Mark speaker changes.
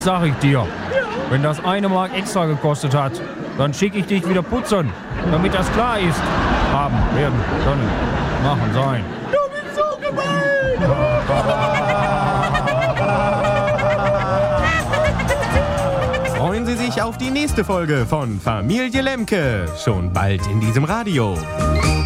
Speaker 1: Sag ich dir. Wenn das 1 Mark extra gekostet hat, dann schicke ich dich wieder putzen, damit das klar ist. Haben, werden, können, machen, sein.
Speaker 2: Du bist so gemein!
Speaker 3: Freuen Sie sich auf die nächste Folge von Familie Lemke. Schon bald in diesem Radio.